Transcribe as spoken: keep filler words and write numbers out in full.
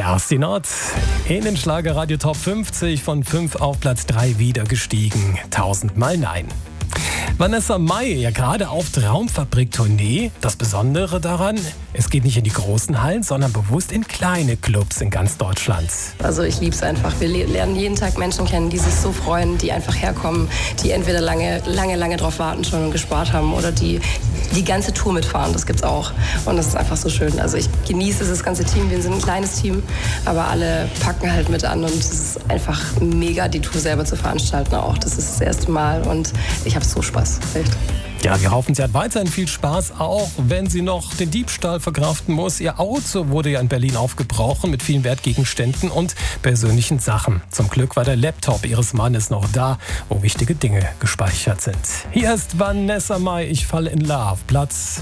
Kerstin Ott in den Schlagerradio Top fünfzig von fünf auf Platz drei wieder gestiegen. Tausendmal nein. Vanessa Mai, ja gerade auf Traumfabrik-Tournee. Das Besondere daran, es geht nicht in die großen Hallen, sondern bewusst in kleine Clubs in ganz Deutschland. Also ich liebe es einfach. Wir lernen jeden Tag Menschen kennen, die sich so freuen, die einfach herkommen, die entweder lange, lange, lange drauf warten schon und gespart haben oder die die ganze Tour mitfahren. Das gibt's auch. Und das ist einfach so schön. Also ich genieße das ganze Team. Wir sind ein kleines Team, aber alle packen halt mit an und es ist einfach mega, die Tour selber zu veranstalten auch. Das ist das erste Mal und ich habe so Spaß. Echt. Ja, wir hoffen, sie hat weiterhin viel Spaß, auch wenn sie noch den Diebstahl verkraften muss. Ihr Auto wurde ja in Berlin aufgebrochen mit vielen Wertgegenständen und persönlichen Sachen. Zum Glück war der Laptop ihres Mannes noch da, wo wichtige Dinge gespeichert sind. Hier ist Vanessa Mai, ich falle in Love, Platz